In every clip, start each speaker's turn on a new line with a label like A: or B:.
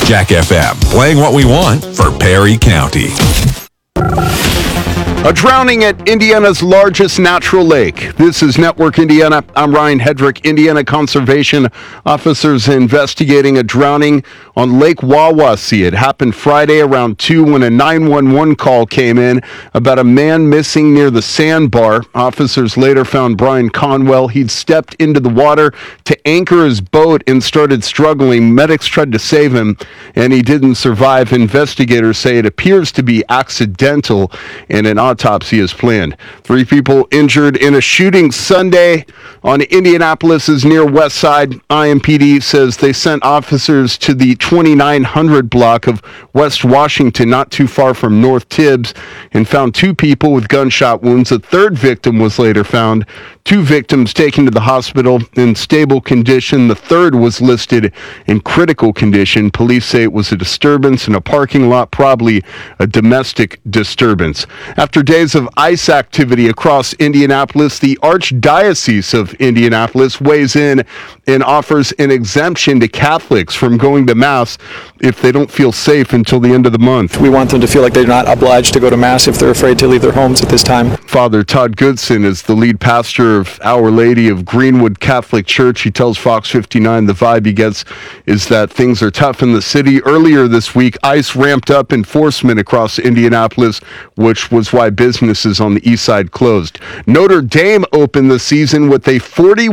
A: Jack FM, playing what we want for Perry County.
B: A drowning at Indiana's largest natural lake. This is Network Indiana. I'm Ryan Hedrick. Indiana Conservation officers investigating a drowning on Lake Wawasee. It happened Friday around 2 when a 911 call came in about a man missing near the sandbar. Officers later found Brian Conwell. He'd stepped into the water to anchor his boat and started struggling. Medics tried to save him, and he didn't survive. Investigators say it appears to be accidental, and an autopsy is planned. 3 people injured in a shooting Sunday on Indianapolis's near west side. IMPD says they sent officers to the 2900 block of West Washington, not too far from North Tibbs, and found 2 people with gunshot wounds. A third victim was later found. 2 victims taken to the hospital in stable condition. The third was listed in critical condition. Police say it was a disturbance in a parking lot, probably a domestic disturbance. After days of ice activity across Indianapolis, the Archdiocese of Indianapolis weighs in and offers an exemption to Catholics from going to Mass if they don't feel safe until the end of the month.
C: We want them to feel like they're not obliged to go to Mass if they're afraid to leave their homes at this time.
B: Father Todd Goodson is the lead pastor of Our Lady of Greenwood Catholic Church. He tells Fox 59 the vibe he gets is that things are tough in the city. Earlier this week, ICE ramped up enforcement across Indianapolis, which was why businesses on the east side closed. Notre Dame opened the season with a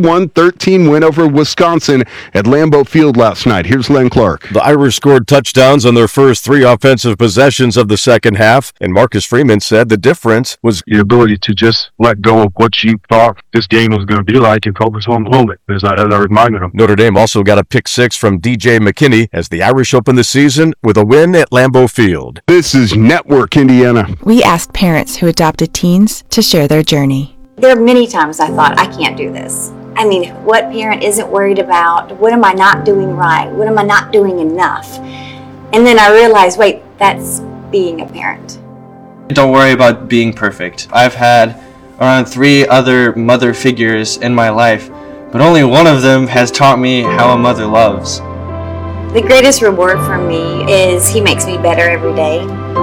B: 41-13 win over Wisconsin at Lambeau Field last night. Here's Len Clark.
D: The Irish scored touchdowns on their first 3 offensive possessions of the second half, and Marcus Freeman said the difference was
E: the ability to just let go of what you thought this game was going to be like and focus on the moment, as I reminded them.
D: Notre Dame also got a pick 6 from DJ McKinney as the Irish opened the season with a win at Lambeau Field.
B: This is Network Indiana.
F: We asked parents who adopted teens to share their journey.
G: There are many times I thought, I can't do this. I mean, what parent isn't worried about, what am I not doing right? What am I not doing enough? And then I realized, wait, that's being a parent.
H: Don't worry about being perfect. I've had around 3 other mother figures in my life, but only one of them has taught me how a mother loves.
G: The greatest reward for me is he makes me better every day.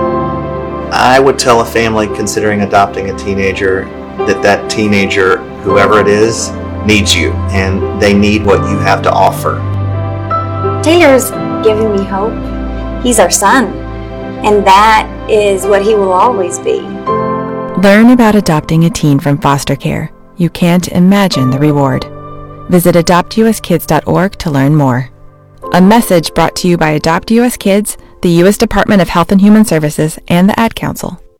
I: I would tell a family considering adopting a teenager that teenager, whoever it is, needs you, and they need what you have to offer.
G: Taylor's giving me hope. He's our son, and that is what he will always be.
F: Learn about adopting a teen from foster care. You can't imagine the reward. Visit adoptuskids.org to learn more. A message brought to you by Adopt US Kids, the U.S. Department of Health and Human Services, and the Ad Council.